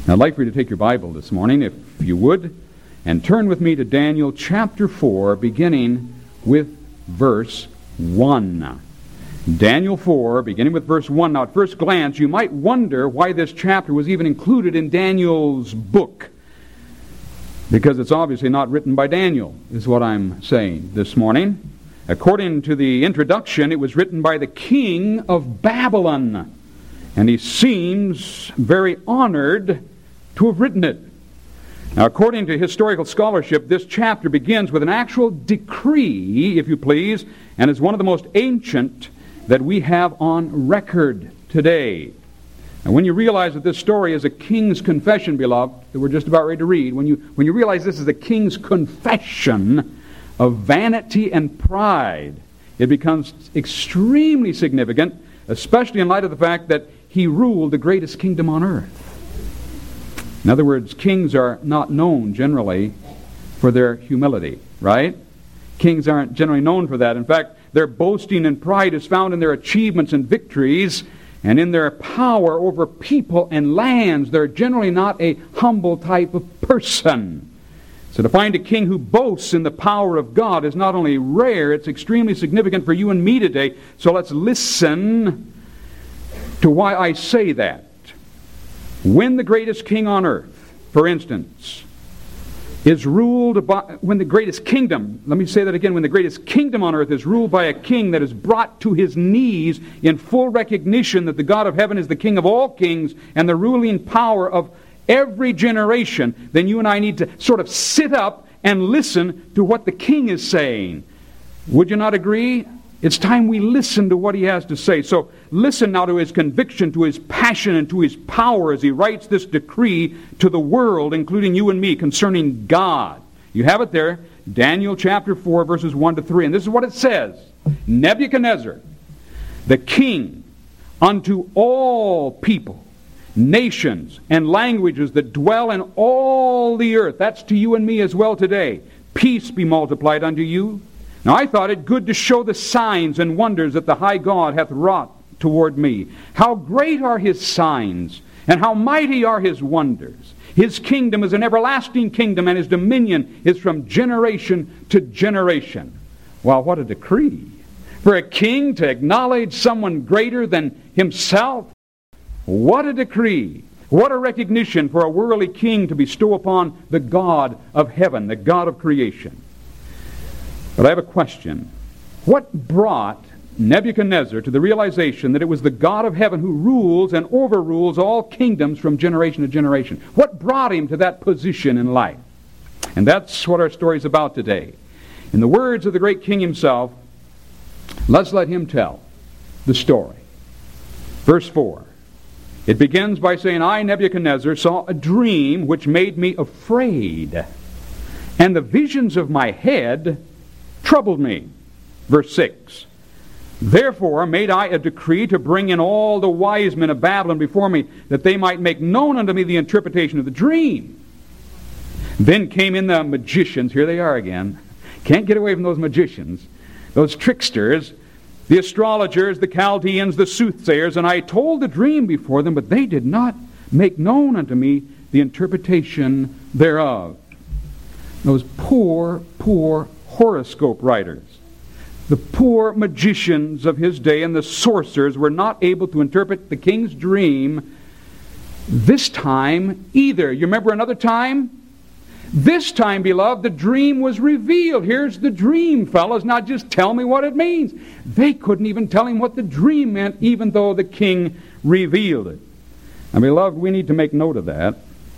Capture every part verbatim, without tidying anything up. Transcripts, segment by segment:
I'd like for you to take your Bible this morning, if you would, and turn with me to Daniel chapter four, beginning with verse one. Daniel four, beginning with verse one. Now, at first glance, you might wonder why this chapter was even included in Daniel's book, because it's obviously not written by Daniel, is what I'm saying this morning. According to the introduction, it was written by the king of Babylon, and he seems very honored to have written it. Now, according to historical scholarship, this chapter begins with an actual decree, if you please, and is one of the most ancient that we have on record today. And when you realize that this story is a king's confession, beloved, that we're just about ready to read, when you, when you realize this is a king's confession of vanity and pride, it becomes extremely significant, especially in light of the fact that he ruled the greatest kingdom on earth. In other words, kings are not known generally for their humility, right? Kings aren't generally known for that. In fact, their boasting and pride is found in their achievements and victories and in their power over people and lands. They're generally not a humble type of person. So to find a king who boasts in the power of God is not only rare, it's extremely significant for you and me today. So let's listen to why I say that. When the greatest king on earth, for instance, is ruled by, when the greatest kingdom, let me say that again, when the greatest kingdom on earth is ruled by a king that is brought to his knees in full recognition that the God of heaven is the king of all kings and the ruling power of every generation, then you and I need to sort of sit up and listen to what the king is saying. Would you not agree? It's time we listen to what he has to say. So listen now to his conviction, to his passion, and to his power as he writes this decree to the world, including you and me, concerning God. You have it there, Daniel chapter four, verses one to three. And this is what it says. Nebuchadnezzar, the king, unto all people, nations, and languages that dwell in all the earth. That's to you and me as well today. Peace be multiplied unto you. Now I thought it good to show the signs and wonders that the high God hath wrought toward me. How great are his signs, and how mighty are his wonders. His kingdom is an everlasting kingdom, and his dominion is from generation to generation. Well, what a decree. For a king to acknowledge someone greater than himself. What a decree. What a recognition for a worldly king to bestow upon the God of heaven, the God of creation. But I have a question. What brought Nebuchadnezzar to the realization that it was the God of heaven who rules and overrules all kingdoms from generation to generation? What brought him to that position in life? And that's what our story is about today. In the words of the great king himself, let's let him tell the story. Verse four. It begins by saying, I, Nebuchadnezzar, saw a dream which made me afraid, and the visions of my head troubled me. Verse six. Therefore made I a decree to bring in all the wise men of Babylon before me, that they might make known unto me the interpretation of the dream. Then came in the magicians. Here they are again. Can't get away from those magicians, those tricksters, the astrologers, the Chaldeans, the soothsayers, and I told the dream before them, but they did not make known unto me the interpretation thereof. Those poor, poor horoscope writers, the poor magicians of his day and the sorcerers were not able to interpret the king's dream this time either. You remember another time? This time, beloved, the dream was revealed. Here's the dream, fellas. Now just tell me what it means. They couldn't even tell him what the dream meant, even though the king revealed it. And beloved, we need to make note of that.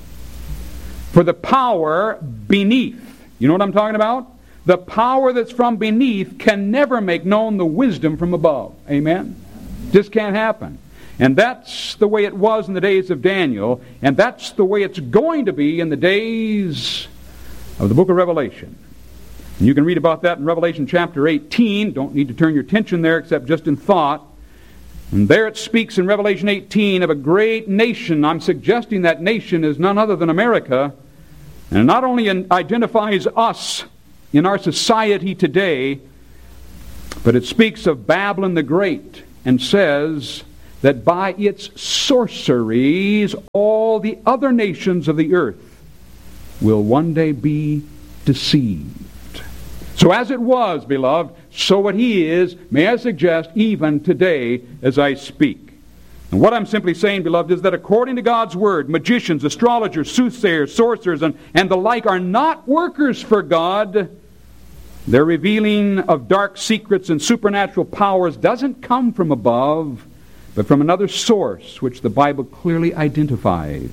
For the power beneath, you know what I'm talking about? The power that's from beneath can never make known the wisdom from above. Amen? Just can't happen. And that's the way it was in the days of Daniel, and that's the way it's going to be in the days of the book of Revelation. And you can read about that in Revelation chapter eighteen. Don't need to turn your attention there except just in thought. And there it speaks in Revelation eighteen of a great nation. I'm suggesting that nation is none other than America. And it not only identifies us in our society today, but it speaks of Babylon the Great and says that by its sorceries all the other nations of the earth will one day be deceived. So as it was, beloved, so it he is, may I suggest, even today as I speak. And what I'm simply saying, beloved, is that according to God's Word, magicians, astrologers, soothsayers, sorcerers, and, and the like are not workers for God. Their revealing of dark secrets and supernatural powers doesn't come from above, but from another source, which the Bible clearly identifies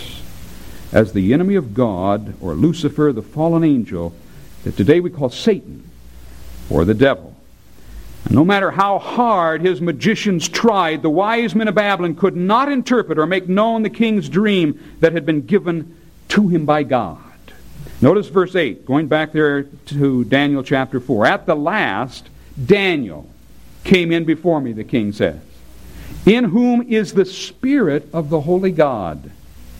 as the enemy of God, or Lucifer, the fallen angel, that today we call Satan, or the devil. And no matter how hard his magicians tried, the wise men of Babylon could not interpret or make known the king's dream that had been given to him by God. Notice verse eight, going back there to Daniel chapter four. At the last, Daniel came in before me, the king says, in whom is the Spirit of the holy God.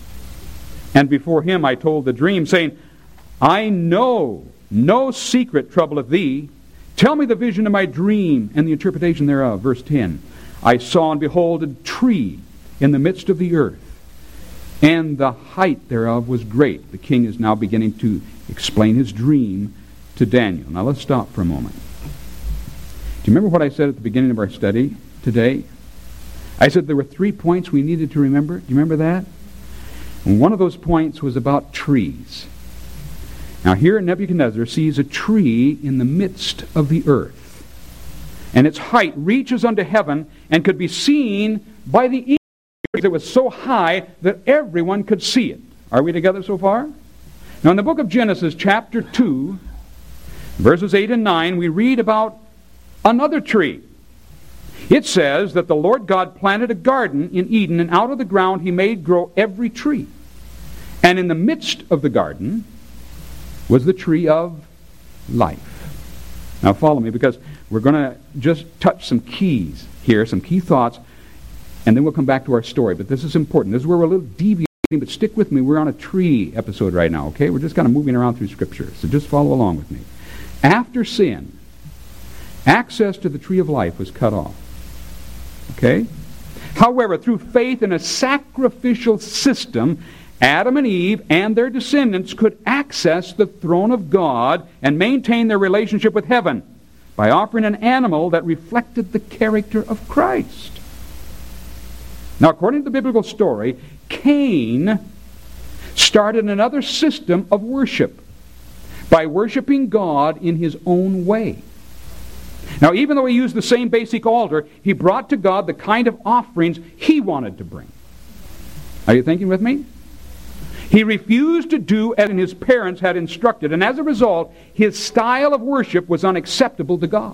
And before him I told the dream, saying, I know no secret troubleth thee. Tell me the vision of my dream and the interpretation thereof. Verse ten. I saw and behold a tree in the midst of the earth, and the height thereof was great. The king is now beginning to explain his dream to Daniel. Now let's stop for a moment. Do you remember what I said at the beginning of our study today? I said there were three points we needed to remember. Do you remember that? And one of those points was about trees. Now here Nebuchadnezzar sees a tree in the midst of the earth, and its height reaches unto heaven and could be seen by the eagles. It was so high that everyone could see it. Are we together so far? Now in the book of Genesis chapter two, verses eight and nine, we read about another tree. It says that the Lord God planted a garden in Eden, and out of the ground he made grow every tree. And in the midst of the garden was the tree of life. Now follow me, because we're going to just touch some keys here, some key thoughts, and then we'll come back to our story. But this is important. This is where we're a little deviating, but stick with me. We're on a tree episode right now, okay? We're just kind of moving around through Scripture, so just follow along with me. After sin, access to the tree of life was cut off. Okay? However, through faith in a sacrificial system, Adam and Eve and their descendants could access the throne of God and maintain their relationship with heaven by offering an animal that reflected the character of Christ. Now, according to the biblical story, Cain started another system of worship by worshiping God in his own way. Now, even though he used the same basic altar, he brought to God the kind of offerings he wanted to bring. Are you thinking with me? He refused to do as his parents had instructed, and as a result, his style of worship was unacceptable to God.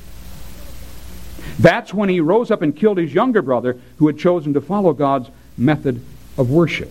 That's when he rose up and killed his younger brother, who had chosen to follow God's method of worship.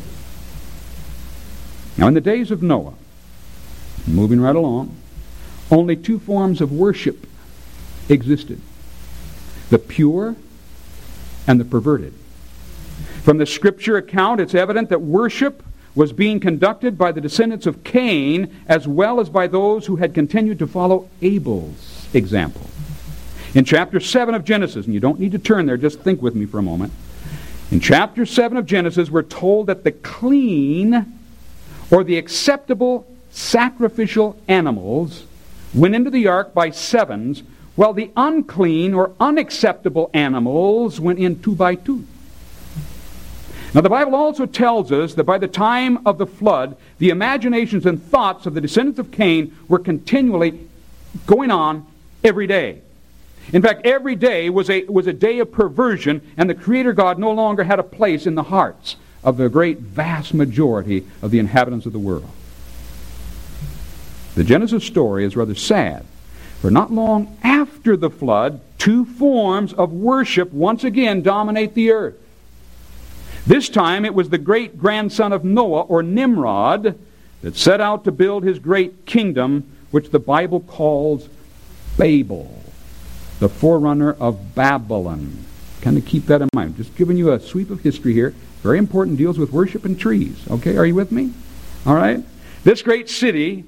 Now, in the days of Noah, moving right along, only two forms of worship existed: the pure and the perverted. From the Scripture account, it's evident that worship was being conducted by the descendants of Cain as well as by those who had continued to follow Abel's example. In chapter seven of Genesis, and you don't need to turn there, just think with me for a moment. In chapter seven of Genesis, we're told that the clean or the acceptable sacrificial animals went into the ark by sevens, while the unclean or unacceptable animals went in two by two. Now, the Bible also tells us that by the time of the flood, the imaginations and thoughts of the descendants of Cain were continually going on every day. In fact, every day was a, was a day of perversion, and the Creator God no longer had a place in the hearts of the great vast majority of the inhabitants of the world. The Genesis story is rather sad, for not long after the flood, two forms of worship once again dominate the earth. This time it was the great-grandson of Noah, or Nimrod, that set out to build his great kingdom, which the Bible calls Babel, the forerunner of Babylon. Kind of keep that in mind. Just giving you a sweep of history here. Very important, deals with worship and trees. Okay, are you with me? All right. This great city,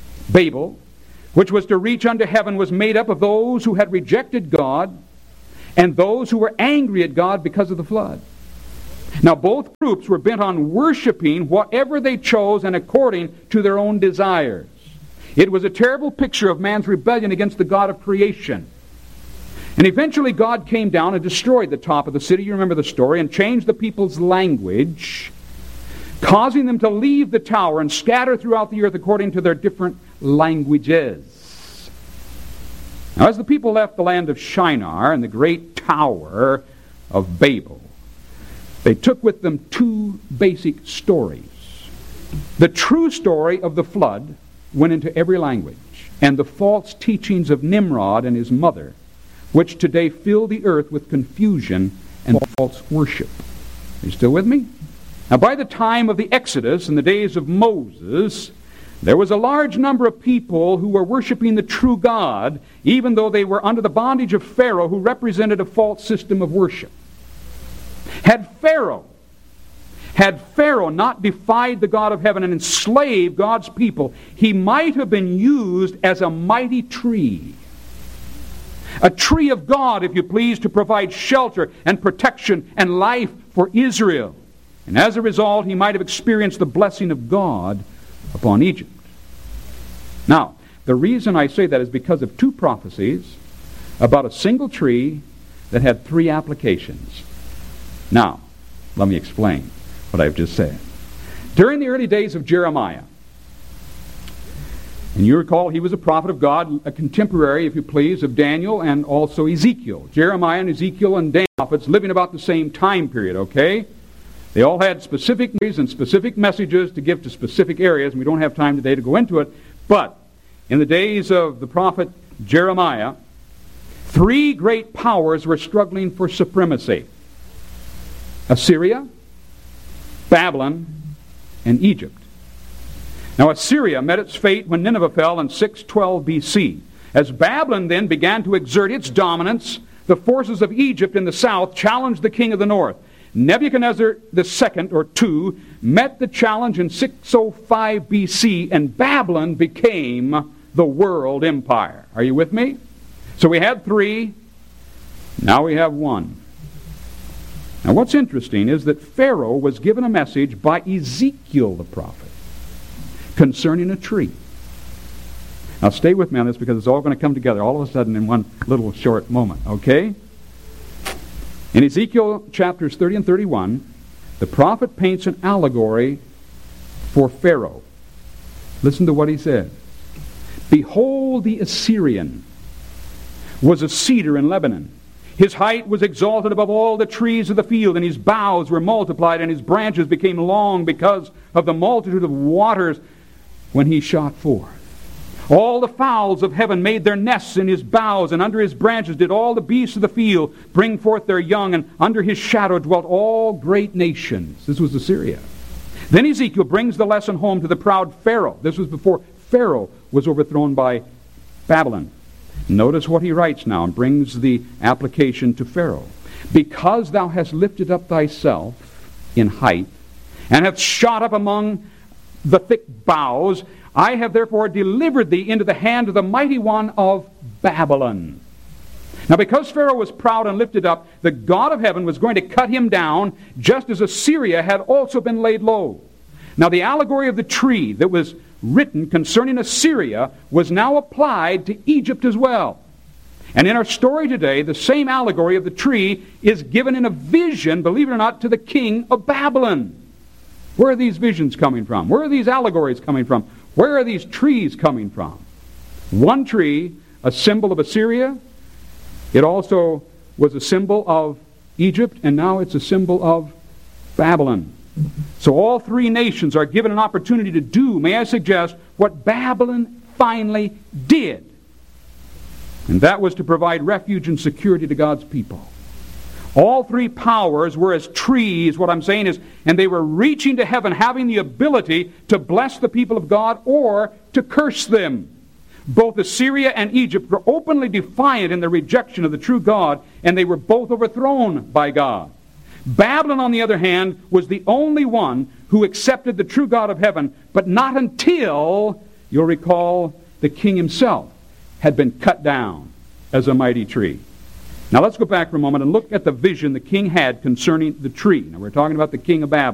Babel, which was to reach unto heaven, was made up of those who had rejected God and those who were angry at God because of the flood. Now, both groups were bent on worshiping whatever they chose and according to their own desires. It was a terrible picture of man's rebellion against the God of creation. And eventually God came down and destroyed the top of the city, you remember the story, and changed the people's language, causing them to leave the tower and scatter throughout the earth according to their different languages. Now, as the people left the land of Shinar and the great tower of Babel, they took with them two basic stories. The true story of the flood went into every language, and the false teachings of Nimrod and his mother, which today fill the earth with confusion and false worship. Are you still with me? Now, by the time of the Exodus, in the days of Moses, there was a large number of people who were worshiping the true God, even though they were under the bondage of Pharaoh, who represented a false system of worship. Had Pharaoh, had Pharaoh not defied the God of heaven and enslaved God's people, he might have been used as a mighty tree. A tree of God, if you please, to provide shelter and protection and life for Israel. And as a result, he might have experienced the blessing of God upon Egypt. Now, the reason I say that is because of two prophecies about a single tree that had three applications. Now, let me explain what I've just said. During the early days of Jeremiah, and you recall he was a prophet of God, a contemporary, if you please, of Daniel and also Ezekiel. Jeremiah and Ezekiel and Daniel, prophets living about the same time period, okay? They all had specific needs and specific messages to give to specific areas, and we don't have time today to go into it. But in the days of the prophet Jeremiah, three great powers were struggling for supremacy: Assyria, Babylon, and Egypt. Now, Assyria met its fate when Nineveh fell in six twelve B C. As Babylon then began to exert its dominance, the forces of Egypt in the south challenged the king of the north. Nebuchadnezzar the second, or two, met the challenge in six oh five B C, and Babylon became the world empire. Are you with me? So we had three, now we have one. Now what's interesting is that Pharaoh was given a message by Ezekiel the prophet concerning a tree. Now stay with me on this, because it's all going to come together all of a sudden in one little short moment, okay? In Ezekiel chapters thirty and thirty-one, the prophet paints an allegory for Pharaoh. Listen to what he says. Behold, the Assyrian was a cedar in Lebanon. His height was exalted above all the trees of the field, and his boughs were multiplied, and his branches became long because of the multitude of waters when he shot forth. All the fowls of heaven made their nests in his boughs, and under his branches did all the beasts of the field bring forth their young, and under his shadow dwelt all great nations. This was Assyria. Then Ezekiel brings the lesson home to the proud Pharaoh. This was before Pharaoh was overthrown by Babylon. Notice what he writes now, and brings the application to Pharaoh. Because thou hast lifted up thyself in height, and hast shot up among the thick boughs, I have therefore delivered thee into the hand of the mighty one of Babylon. Now because Pharaoh was proud and lifted up, the God of heaven was going to cut him down, just as Assyria had also been laid low. Now the allegory of the tree that was written concerning Assyria was now applied to Egypt as well. And in our story today, the same allegory of the tree is given in a vision, believe it or not, to the king of Babylon. Where are these visions coming from? Where are these allegories coming from? Where are these trees coming from? One tree, a symbol of Assyria. It also was a symbol of Egypt, and now it's a symbol of Babylon. So all three nations are given an opportunity to do, may I suggest, what Babylon finally did. And that was to provide refuge and security to God's people. All three powers were as trees, what I'm saying is, and they were reaching to heaven, having the ability to bless the people of God or to curse them. Both Assyria and Egypt were openly defiant in their rejection of the true God, and they were both overthrown by God. Babylon, on the other hand, was the only one who accepted the true God of heaven, but not until, you'll recall, the king himself had been cut down as a mighty tree. Now let's go back for a moment and look at the vision the king had concerning the tree. Now we're talking about the king of Babylon.